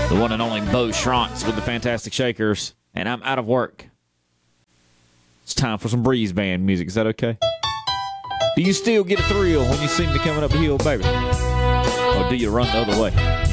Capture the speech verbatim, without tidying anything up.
the one and only Bo Schrontz with the Fantastic Shakers, and I'm out of work. It's time for some Breeze Band music. Is that okay? Do you still get a thrill when you see me coming up the hill, baby? Or do you run the other way?